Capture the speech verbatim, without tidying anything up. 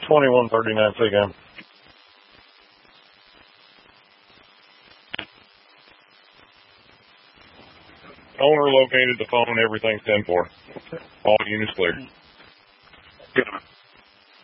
twenty-one thirty-nine C M. Owner located the phone. Everything's ten four. All units clear. Good.